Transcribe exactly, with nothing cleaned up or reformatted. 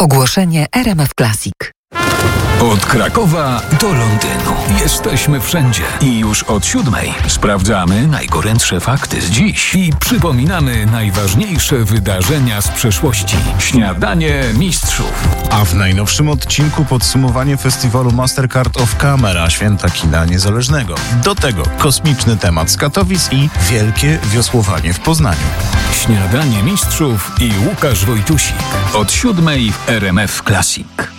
Ogłoszenie R M F Classic. Od Krakowa do Londynu. Jesteśmy wszędzie. I już od siódmej sprawdzamy najgorętsze fakty z dziś i przypominamy najważniejsze wydarzenia z przeszłości. Śniadanie mistrzów. A w najnowszym odcinku podsumowanie festiwalu Mastercard of Camera, Święta Kina Niezależnego. Do tego kosmiczny temat z Katowic i wielkie wiosłowanie w Poznaniu. Śniadanie mistrzów i Łukasz Wojtusik. Od siódmej w R M F Classic.